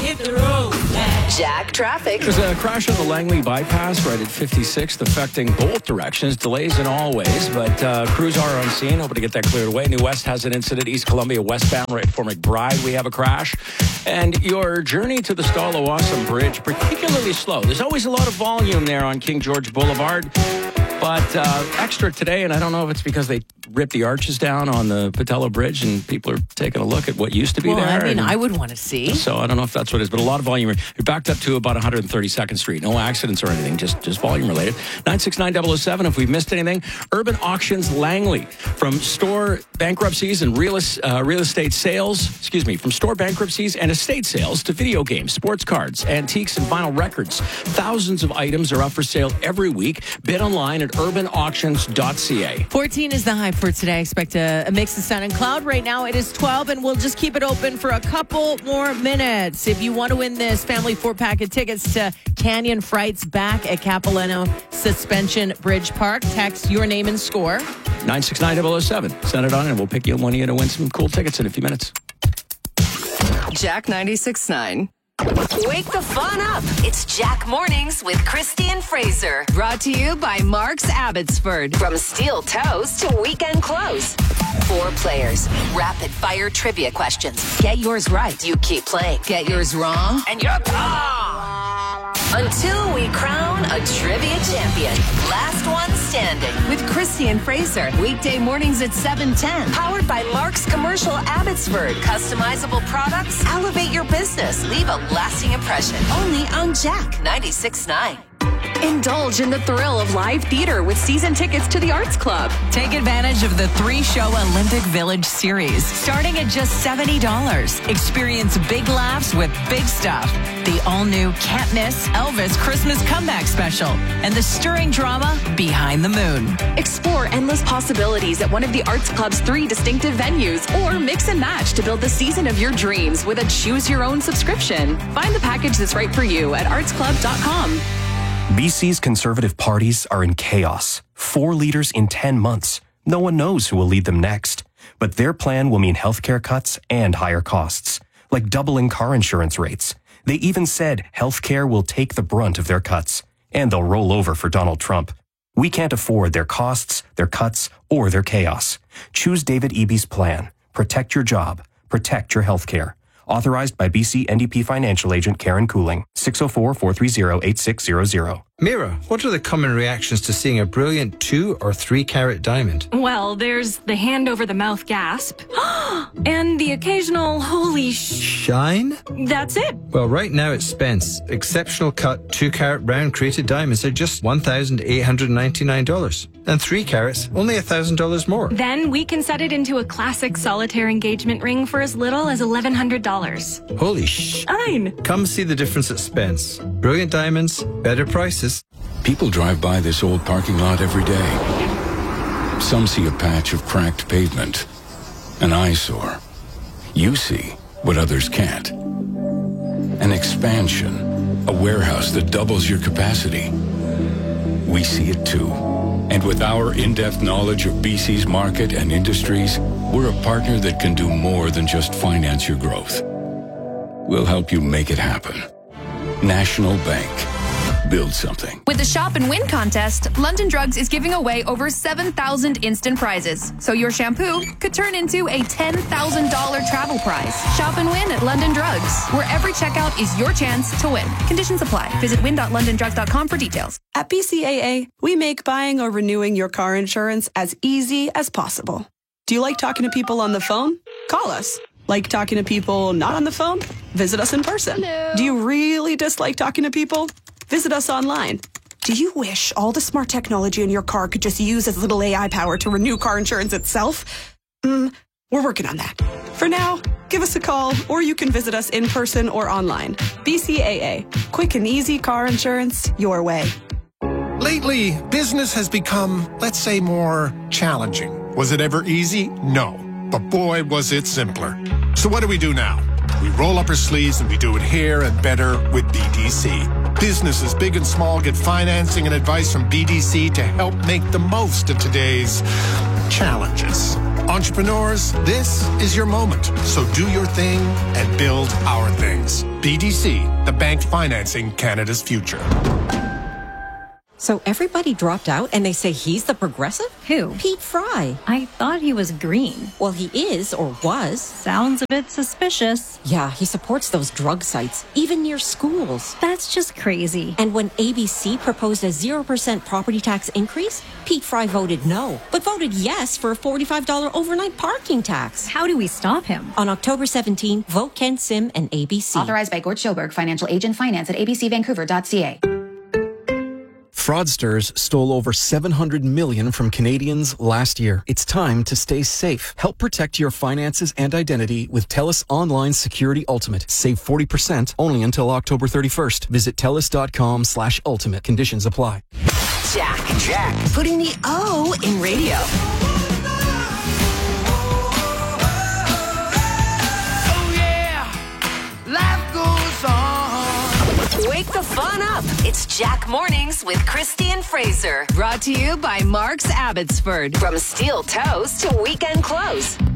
hit the road. Jack traffic. There's a crash on the Langley bypass right at 56th, affecting both directions. Delays in all ways, but crews are on scene, hoping to get that cleared away. New West has an incident. East Columbia westbound right before McBride. We have a crash. And your journey to the Stallawasam Bridge, particularly slow. There's always a lot of volume there on King George Boulevard. But extra today, and I don't know if it's because they ripped the arches down on the Patello Bridge and people are taking a look at what used to be there. I mean, I would want to see. So I don't know if that's what it is, but a lot of volume. You're backed up to about 132nd Street. No accidents or anything, just volume related. 969-007 if we've missed anything. Urban Auctions Langley. From store bankruptcies and real estate sales, from store bankruptcies and estate sales to video games, sports cards, antiques, and vinyl records. Thousands of items are up for sale every week. Bid online at urbanauctions.ca. 14 is the high for today. I expect a mix of sun and cloud. Right now it is 12, and we'll just keep it open for a couple more minutes. If you want to win this family 4-pack of tickets to Canyon Frights back at Capilano Suspension Bridge Park, text your name and score 969-007. Send it on and we'll pick you one of you to win some cool tickets in a few minutes. Jack 96.9. Wake the fun up. It's Jack Mornings with Christy and Fraser. Brought to you by Mark's Abbotsford. From steel toes to weekend clothes. 4 players. Rapid fire trivia questions. Get yours right. You keep playing. Get yours wrong. And you're gone. Until we crown a trivia champion. Last one standing. With Christy and Fraser. Weekday mornings at 7:10. Powered by Mark's Commercial Abbotsford. Customizable products. Elevate your business. Leave a lasting impression. Only on Jack 96.9. Indulge in the thrill of live theater with season tickets to the Arts Club. Take advantage of the 3-show Olympic Village series, starting at just $70. Experience big laughs with big stuff. The all-new Can't Miss Elvis Christmas Comeback Special and the stirring drama Behind the Moon. Explore endless possibilities at one of the Arts Club's 3 distinctive venues, or mix and match to build the season of your dreams with a choose-your-own subscription. Find the package that's right for you at artsclub.com. BC's Conservative parties are in chaos. 4 leaders in 10 months. No one knows who will lead them next. But their plan will mean healthcare cuts and higher costs, like doubling car insurance rates. They even said healthcare will take the brunt of their cuts, and they'll roll over for Donald Trump. We can't afford their costs, their cuts, or their chaos. Choose David Eby's plan. Protect your job. Protect your healthcare. Authorized by BC NDP financial agent Karen Cooling. 604-430-8600. Mira, what are the common reactions to seeing a brilliant 2 or 3 carat diamond? Well, there's the hand over the mouth gasp and the occasional holy shine. That's it. Well, right now at Spence, exceptional cut 2 carat round crated diamonds are just $1,899. And 3 carats, only $1,000 more. Then we can set it into a classic solitaire engagement ring for as little as $1,100. Holy shine. Come see the difference at Spence. Brilliant diamonds, better prices. People drive by this old parking lot every day. Some see a patch of cracked pavement, an eyesore. You see what others can't. An expansion, a warehouse that doubles your capacity. We see it too. And with our in-depth knowledge of BC's market and industries, we're a partner that can do more than just finance your growth. We'll help you make it happen. National Bank. Build something. With the Shop and Win contest, London Drugs is giving away over 7,000 instant prizes. So your shampoo could turn into a $10,000 travel prize. Shop and win at London Drugs, where every checkout is your chance to win. Conditions apply. Visit win.londondrugs.com for details. At BCAA, we make buying or renewing your car insurance as easy as possible. Do you like talking to people on the phone? Call us. Like talking to people not on the phone? Visit us in person. Hello. Do you really dislike talking to people? Visit us online. Do you wish all the smart technology in your car could just use as little AI power to renew car insurance itself? We're working on that. For now, give us a call, or you can visit us in person or online. BCAA. Quick and easy car insurance your way. Lately, business has become, let's say, more challenging. Was it ever easy? No. But boy, was it simpler. So what do we do now? We roll up our sleeves and we do it here and better with BDC. Businesses big and small get financing and advice from BDC to help make the most of today's challenges. Entrepreneurs, this is your moment. So do your thing and build our things. BDC, the bank financing Canada's future. So everybody dropped out and they say he's the progressive? Who? Pete Fry. I thought he was green. Well, he is or was. Sounds a bit suspicious. Yeah, he supports those drug sites, even near schools. That's just crazy. And when ABC proposed a 0% property tax increase, Pete Fry voted no, but voted yes for a $45 overnight parking tax. How do we stop him? On October 17, vote Ken Sim and ABC. Authorized by Gord Schoberg, financial agent, finance at abcvancouver.ca. Fraudsters stole over $700 million from Canadians last year. It's time to stay safe. Help protect your finances and identity with TELUS Online Security Ultimate. Save 40% only until October 31st. Visit TELUS.com/ultimate. Conditions apply. Jack, putting the O in radio. Oh yeah, life goes on. Wake the fun up. It's Jack Mornings with Christy and Fraser. Brought to you by Mark's Abbotsford. From steel toes to weekend clothes.